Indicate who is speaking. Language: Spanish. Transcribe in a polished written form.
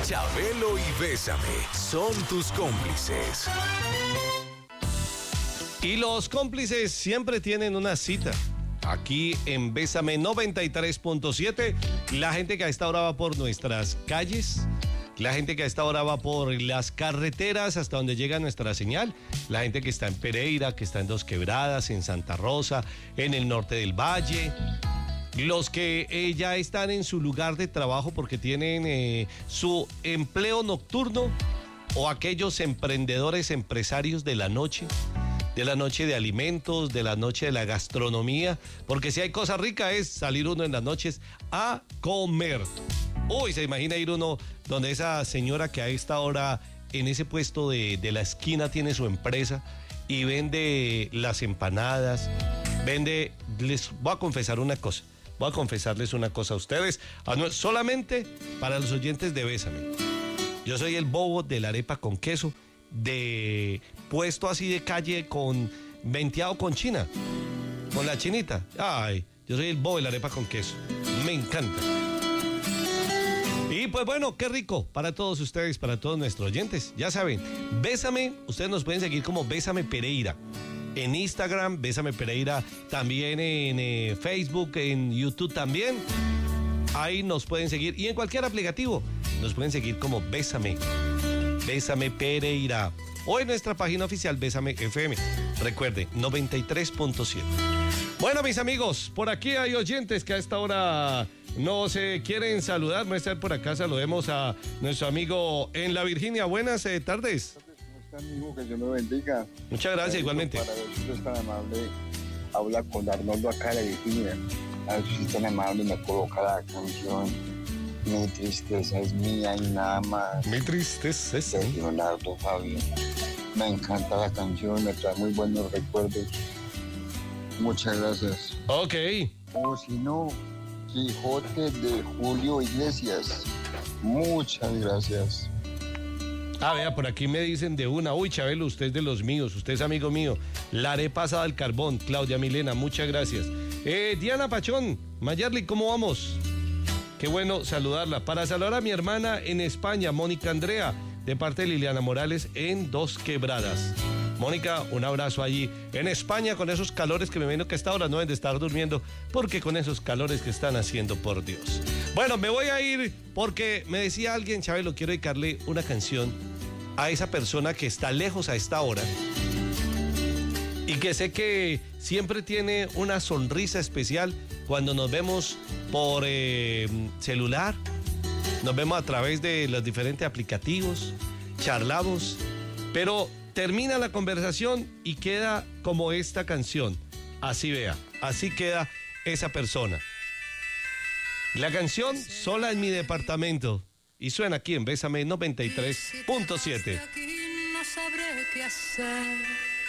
Speaker 1: Chabelo y Bésame son tus cómplices.
Speaker 2: Y los cómplices siempre tienen una cita. Aquí en Bésame 93.7, la gente que a esta hora va por nuestras calles, la gente que a esta hora va por las carreteras hasta donde llega nuestra señal, la gente que está en Pereira, que está en Dos Quebradas, en Santa Rosa, en el norte del Valle, los que ya están en su lugar de trabajo porque tienen su empleo nocturno, o aquellos emprendedores, empresarios de la noche de alimentos, de la noche de la gastronomía, porque si hay cosa rica es salir uno en las noches a comer. Uy, se imagina ir uno donde esa señora que a esta hora en ese puesto de la esquina tiene su empresa y vende las empanadas, les voy a confesar una cosa, voy a confesarles una cosa a ustedes, solamente para los oyentes de Bésame. Yo soy el bobo de la arepa con queso, de puesto así de calle con venteado con China, con la chinita. Ay, yo soy el bobo de la arepa con queso, me encanta. Y pues bueno, qué rico para todos ustedes, para todos nuestros oyentes. Ya saben, Bésame, ustedes nos pueden seguir como Bésame Pereira en Instagram, Bésame Pereira también en Facebook, en YouTube también. Ahí nos pueden seguir y en cualquier aplicativo nos pueden seguir como Bésame Pereira, o en nuestra página oficial Bésame FM. Recuerde, 93.7. Bueno, mis amigos, por aquí hay oyentes que a esta hora nos quieren saludar. Voy a estar por acá, saludemos a nuestro amigo en la Virginia. Buenas tardes.
Speaker 3: ¿Cómo está, amigo? Que Dios me bendiga.
Speaker 2: Muchas gracias, igualmente.
Speaker 3: Para ver si es tan amable, habla con Arnoldo acá de la Virginia. A ver si es tan amable, me coloca la canción Mi tristeza es mía y nada más.
Speaker 2: Mi tristeza es
Speaker 3: de Leonardo Fabio. Me encanta la canción, me trae muy buenos recuerdos. Muchas gracias.
Speaker 2: Ok.
Speaker 3: O si no, Quijote de Julio Iglesias. Muchas gracias.
Speaker 2: Ah, vea, por aquí me dicen de una. Uy, Chabelo, usted es de los míos, usted es amigo mío. La arepa asada al carbón, Claudia Milena, muchas gracias. Diana Pachón, Mayarly, ¿cómo vamos? Qué bueno saludarla. Para saludar a mi hermana en España, Mónica Andrea, de parte de Liliana Morales en Dos Quebradas. Mónica, un abrazo allí en España con esos calores que me imagino que a esta hora no deben de estar durmiendo, porque con esos calores que están haciendo, por Dios. Bueno, me voy a ir porque me decía alguien, Chabelo, quiero dedicarle una canción a esa persona que está lejos a esta hora y que sé que siempre tiene una sonrisa especial cuando nos vemos por celular, nos vemos a través de los diferentes aplicativos, charlamos, pero termina la conversación y queda como esta canción. Así vea, así queda esa persona. La canción Sola en mi departamento y suena aquí en Bésame 93.7.
Speaker 4: No sabré qué hacer.